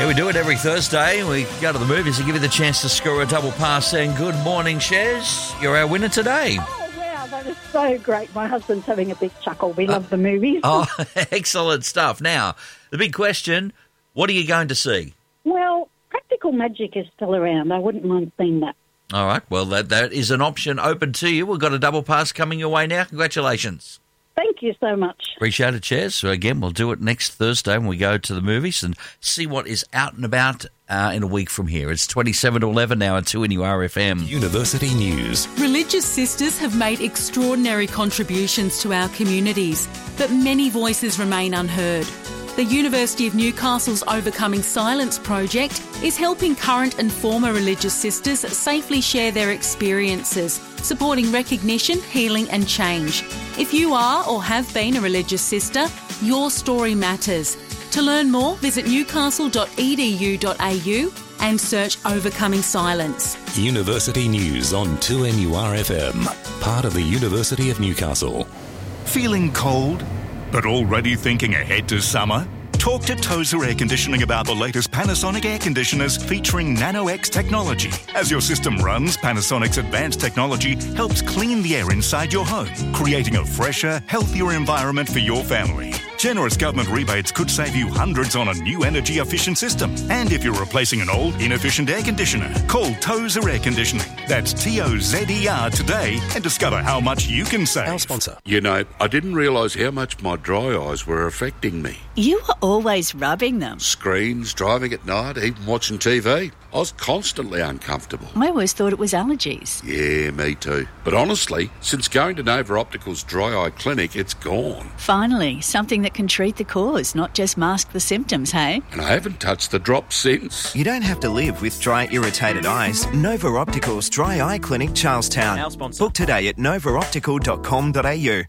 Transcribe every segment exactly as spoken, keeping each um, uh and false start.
Yeah, we do it every Thursday. We go to the movies and give you the chance to score a double pass. And good morning, Shez. You're our winner today. Oh, wow, that is so great. My husband's having a big chuckle. We uh, love the movies. Oh, excellent stuff. Now, the big question, what are you going to see? Well, Practical Magic is still around. I wouldn't mind seeing that. All right, well, that that is an option open to you. We've got a double pass coming your way now. Congratulations. Thank you so much. Appreciate it, Chaz. So again, we'll do it next Thursday when we go to the movies and see what is out and about uh, in a week from here. It's twenty-seven to eleven now at two N U R F M. University News. Religious sisters have made extraordinary contributions to our communities, but many voices remain unheard. The University of Newcastle's Overcoming Silence project is helping current and former religious sisters safely share their experiences, supporting recognition, healing and change. If you are or have been a religious sister, your story matters. To learn more, visit newcastle dot e d u dot a u and search Overcoming Silence. University News on two N U R F M, part of the University of Newcastle. Feeling cold, but already thinking ahead to summer? Talk to Tozer Air Conditioning about the latest Panasonic air conditioners featuring Nano-X technology. As your system runs, Panasonic's advanced technology helps clean the air inside your home, creating a fresher, healthier environment for your family. Generous government rebates could save you hundreds on a new energy-efficient system. And if you're replacing an old, inefficient air conditioner, call Tozer Air Conditioning. That's T O Z E R today and discover how much you can save. Our sponsor. You know, I didn't realise how much my dry eyes were affecting me. You were always rubbing them. Screens, driving at night, even watching T V. I was constantly uncomfortable. I always thought it was allergies. Yeah, me too. But honestly, since going to Nova Optical's Dry Eye Clinic, it's gone. Finally, something that can treat the cause, not just mask the symptoms, hey? And I haven't touched the drops since. You don't have to live with dry, irritated eyes. Nova Optical's Dry Eye Clinic, Charlestown. Our sponsor. Book today at nova optical dot com dot a u.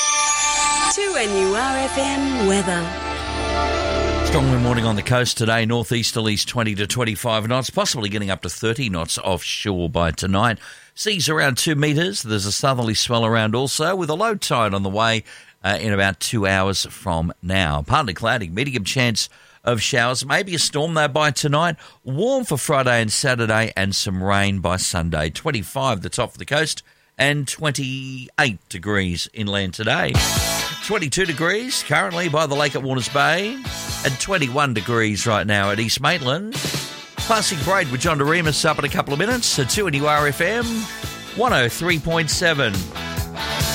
two N U R F M weather. Strong wind warning on the coast today, northeasterlies twenty to twenty-five knots, possibly getting up to thirty knots offshore by tonight. Seas around two metres. There's a southerly swell around also, with a low tide on the way uh, in about two hours from now. Partly cloudy, medium chance of showers. Maybe a storm though by tonight. Warm for Friday and Saturday, and some rain by Sunday. twenty-five the top of the coast and twenty-eight degrees inland today. twenty-two degrees currently by the lake at Warners Bay, and twenty-one degrees right now at East Maitland. Classic Braid with John DeRemus up in a couple of minutes at two N U R F M one oh three point seven.